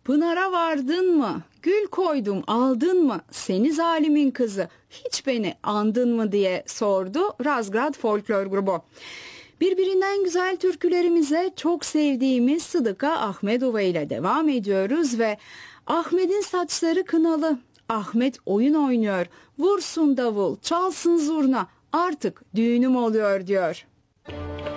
Pınar'a vardın mı? Gül koydum aldın mı? Seni zalimin kızı hiç beni andın mı diye sordu Razgrad Folklor Grubu. Birbirinden güzel türkülerimize çok sevdiğimiz Sıdıka Ahmedova ile devam ediyoruz ve Ahmet'in saçları kınalı. Ahmet oyun oynuyor. Vursun davul, çalsın zurna. Artık düğünüm oluyor diyor.